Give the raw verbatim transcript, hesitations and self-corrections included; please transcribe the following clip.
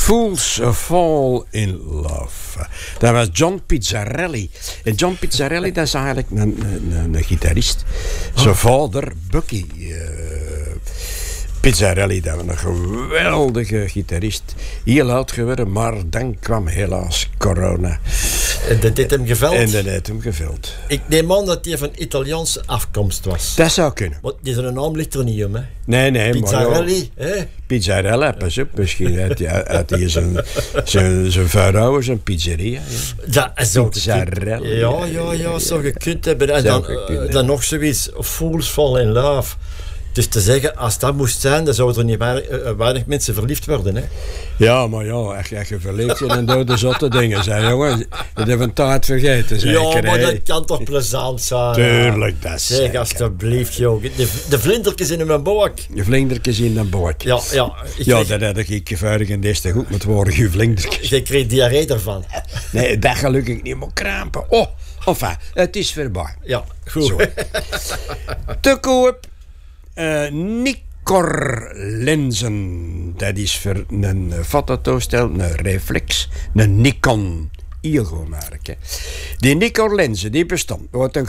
Fools Fall in Love. Dat was John Pizzarelli. En John Pizzarelli, dat is eigenlijk een, een, een gitarist. Zijn vader, Bucky uh, Pizzarelli, dat was een geweldige gitarist. Heel oud geworden, maar dan kwam helaas corona. En dat heeft hem geveld? En dat heeft hem geveld. Ik neem aan dat hij van Italiaanse afkomst was. Dat zou kunnen. Want die zijn naam ligt er niet om, hè? Nee, nee. Pizzarelli, hè? Pizzarella, pas op. Misschien had hij, had hij zijn, zijn, zijn vrouw zijn pizzeria. Ja, ja zo Pizzarella. Ja, ja, ja, zou gekund hebben. En dan, uh, dan nog zoiets, Fools Fall in Love. Dus te zeggen, als dat moest zijn, dan zouden er niet weinig, uh, weinig mensen verliefd worden, hè? Ja, maar ja, als je verliefd bent en dode zotte dingen zijn, jongen. Je hebt een taart vergeten, zeker. Ja, maar dat kan toch plezant zijn? Tuurlijk, dat is zeg, zeker. alsjeblieft, joh. De, de vlindertjes in mijn boek. Je vlindertjes in een boek. Ja, ja. Ja, dat had ik vurig en des te goed met worden, je vlindertjes. Je kreeg diarree ervan. Nee, dat gelukkig niet, maar krampen. Oh, enfin, het is voorbij. Ja, goed. Zo. Te koop. Uh, Nikkor lenzen. Dat is voor een fototoestel, een reflex, een Nikon. Heel goed merk. Die Nikkor lenzen, die bestond. Wordt een